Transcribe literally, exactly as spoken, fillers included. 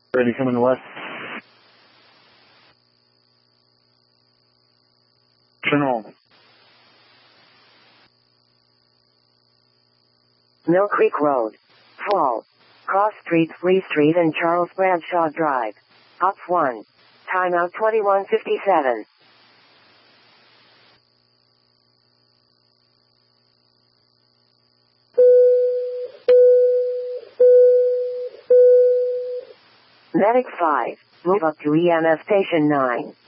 Ready, coming west. Turn home. Mill Creek Road. Fall. Cross Street, Lee Street and Charles Bradshaw Drive. Op one. Timeout twenty-one fifty-seven. Medic five. Move up to E M S Station nine.